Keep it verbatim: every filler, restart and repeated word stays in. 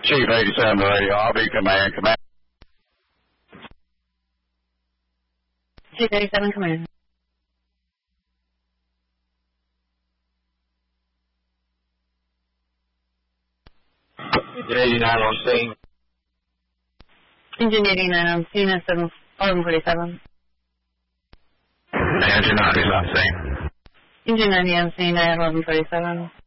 Chief eighty-seven to radio, I'll be command, command. Chief eighty-seven, command. Engine eighty-nine on scene. Engine eighty-nine on scene at eleven forty-seven. Engine ninety is on scene. Engine ninety on scene at eleven forty-seven.